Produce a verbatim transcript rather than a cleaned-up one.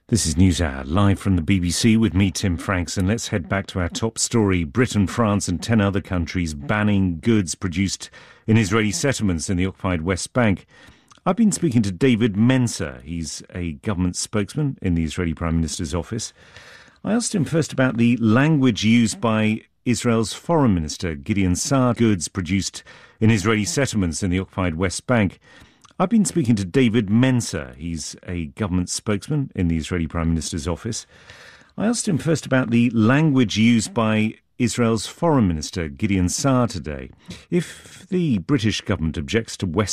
This is NewsHour, live from the B B C with me, Tim Franks, and let's head back to our top story. Britain, France and ten other countries banning goods produced in Israeli settlements in the occupied West Bank. I've been speaking to David Mencer. He's a government spokesman in the Israeli Prime Minister's office. I asked him first about the language used by Israel's Foreign Minister, Gideon Saar, goods produced in Israeli settlements in the occupied West Bank. I've been speaking to David Mencer. He's a government spokesman in the Israeli Prime Minister's office. I asked him first about the language used by Israel's Foreign Minister, Gideon Saar, today. If the British government objects to West